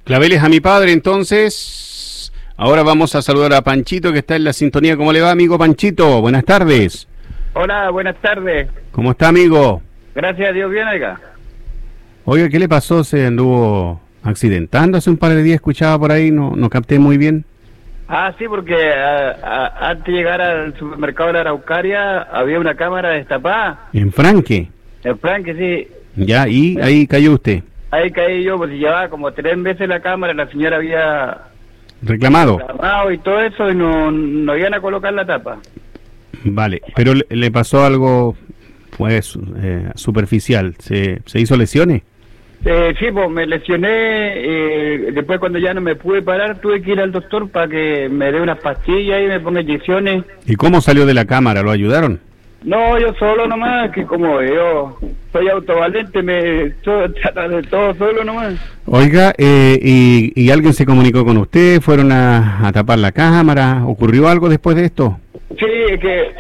Claveles a mi padre, entonces. Ahora vamos a saludar a Panchito, que está en la sintonía. ¿Cómo le va, amigo Panchito? Buenas tardes. Hola, buenas tardes. ¿Cómo está, amigo? Gracias a Dios, bien acá. Oiga, ¿qué le pasó? ¿Se anduvo accidentando hace un par de días? Escuchaba por ahí, no capté muy bien. Ah, sí, porque antes de llegar al supermercado de la Araucaria había una cámara destapada. ¿En Franque? En Franque, sí. Ya, y ahí cayó usted. Ahí caí yo, pues llevaba como 3 veces la cámara, la señora había ¿Reclamado? y todo eso y no iban a colocar la tapa. Vale, pero le pasó algo pues superficial. ¿Se hizo lesiones? Sí, pues me lesioné, después cuando ya no me pude parar tuve que ir al doctor para que me dé unas pastillas y me ponga inyecciones. ¿Y cómo salió de la cámara? ¿Lo ayudaron? No, yo solo nomás, que como yo soy autovalente, trato de todo solo nomás. Oiga, ¿y alguien se comunicó con usted? ¿Fueron a tapar la cámara? ¿Ocurrió algo después de esto? Sí, que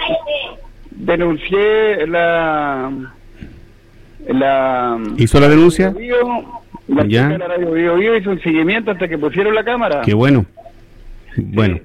denuncié la ¿Hizo la denuncia? La Ya. chica de la radio Bio Bio hizo un seguimiento hasta que pusieron la cámara. Qué bueno. Bueno.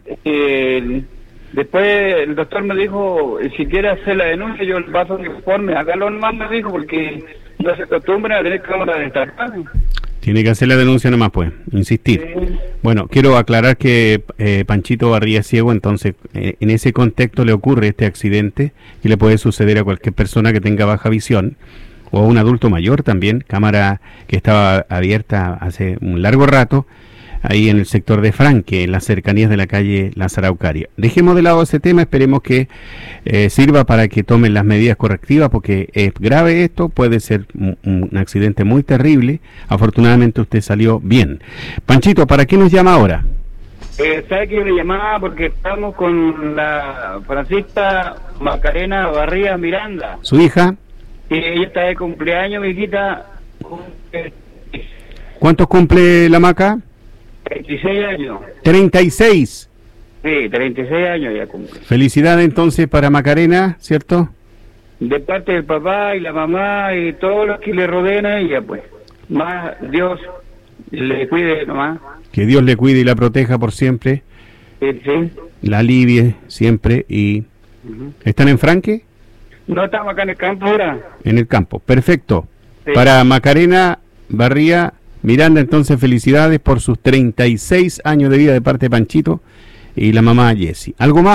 Después el doctor me dijo, si quiere hacer la denuncia, yo le paso el informe. Acá lo más me dijo, porque no se acostumbran a tener cámara destapada. Tiene que hacer la denuncia nomás, pues, insistir. Sí. Bueno, quiero aclarar que Panchito Barría es ciego, entonces en ese contexto le ocurre este accidente que le puede suceder a cualquier persona que tenga baja visión, o a un adulto mayor también, cámara que estaba abierta hace un largo rato, ahí en el sector de Franque, en las cercanías de la calle Las Araucarias. Dejemos de lado ese tema, esperemos que sirva para que tomen las medidas correctivas, porque es grave esto, puede ser un accidente muy terrible. Afortunadamente usted salió bien. Panchito, ¿para qué nos llama ahora? ¿Sabe que yo le llamaba? Porque estamos con la Francisca Macarena Barría Miranda. ¿Su hija? Y ella está de cumpleaños, mi hijita. ¿Cuántos cumple la Maca? 26 años. 36. Sí, 36 años ya cumple. Felicidades entonces para Macarena, ¿cierto? De parte del papá y la mamá y todos los que le rodean a ella, pues. Más Dios le cuide nomás. Que Dios le cuide y la proteja por siempre, Sí. la alivie siempre. Y ¿están en Franque? No estamos acá en el campo ahora. En el campo, perfecto. Sí. Para Macarena Barría Miranda, entonces felicidades por sus 36 años de vida de parte de Panchito y la mamá Jessie. ¿Algo más?